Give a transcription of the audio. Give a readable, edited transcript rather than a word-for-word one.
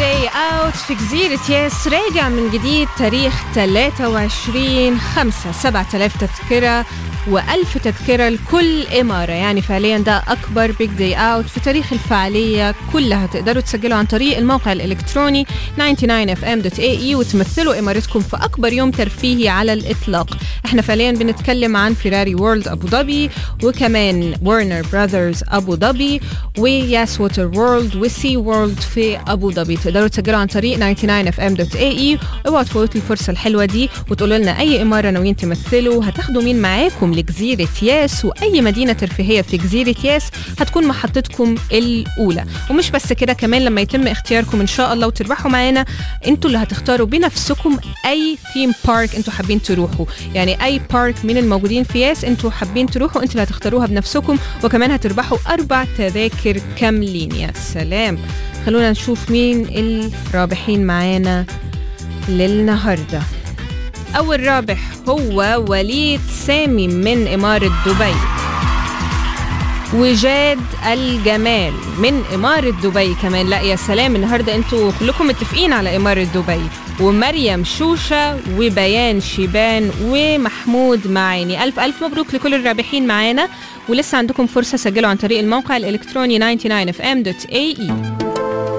Day Out في جزيرة ياس راجع من جديد تاريخ 23/5 7,000 تذكرة و1000 تذكرة لكل إمارة. يعني فعليا ده أكبر Big Day Out في تاريخ الفعالية كلها. تقدروا تسجلوا عن طريق الموقع الإلكتروني 99fm.ae وتمثلوا إمارتكم في أكبر يوم ترفيهي على الإطلاق. احنا فعليا بنتكلم عن فيراري وورلد أبو ظبي، وكمان وارنر براذرز أبو ظبي، وياس ووتر وورلد، وسي وورلد في أبو ظبي. تقدروا تسجلوا عن طريق 99fm.ae. اوعوا تفوتوا الفرصة الحلوة دي وتقولوا لنا أي إمارة ناويين تمثلوا، هتاخدوا مين معاكم لجزيرة ياس، وأي مدينة ترفيهية في جزيرة ياس هتكون محطتكم الأولى. ومش بس كده، كمان لما يتم اختياركم إن شاء الله وتربحوا معانا، انتوا اللي هتختاروا بنفسكم أي ثيم بارك انتوا حابين تروحوا. يعني أي بارك من الموجودين في ياس انتوا حابين تروحوا، انتوا اللي هتختاروها بنفسكم، وكمان هتربحوا 4 تذاكر كاملين. يا سلام. خلونا نشوف مين الرابحين معانا للنهاردة. أول رابح هو وليد سامي من إمارة دبي، وجاد الجمال من إمارة دبي كمان. لا يا سلام، النهاردة انتوا كلكم متفقين على إمارة دبي. ومريم شوشة وبيان شيبان ومحمود معاني. ألف ألف مبروك لكل الرابحين معانا، ولسه عندكم فرصة سجلوا عن طريق الموقع الإلكتروني 99fm.ae.